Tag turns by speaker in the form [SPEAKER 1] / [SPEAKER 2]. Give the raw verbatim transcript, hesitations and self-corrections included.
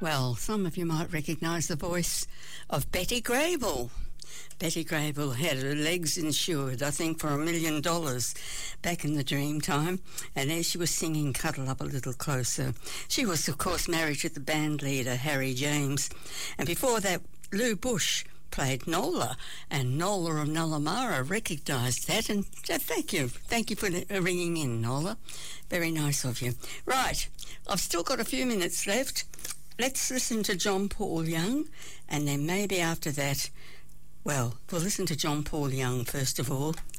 [SPEAKER 1] Well, some of you might recognise the voice of Betty Grable. Betty Grable had her legs insured, I think, for a million dollars back in the dream time. And as she was singing Cuddle Up a Little Closer, she was, of course, married to the band leader, Harry James. And before that, Lou Bush played Nola, and Nola of Nullamara recognised that. And so thank you. Thank you for ringing in, Nola. Very nice of you. Right, I've still got a few minutes left. Let's listen to John Paul Young, and then maybe after that, well, we'll listen to John Paul Young first of all,